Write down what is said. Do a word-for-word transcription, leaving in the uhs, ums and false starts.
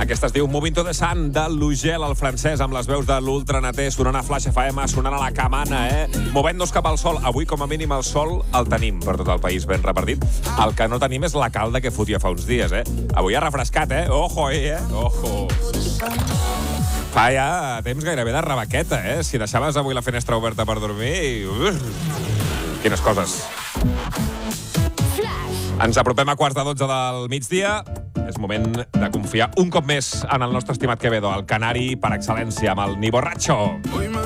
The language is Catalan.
Aquesta es diu Moving to the Sun, de l'Ugel, el francès, amb les veus de l'Ultraneter, sonant a Flash F M, sonant a la Camana, eh? Movent-nos cap al sol. Avui, com a mínim, el sol el tenim per tot el país ben repartit. El que no tenim és la calda que fotia fa uns dies, eh? Avui ha refrescat, eh? Ojo, eh? Ojo. Fa ja temps gairebé de rebaqueta, eh? Si deixaves avui la finestra oberta per dormir... Uf, quines coses. Ens apropem a quarts de dotze del migdia. És moment de confiar un cop més en el nostre estimat Quevedo, el canari per excel·lència, amb el Ni Borracho.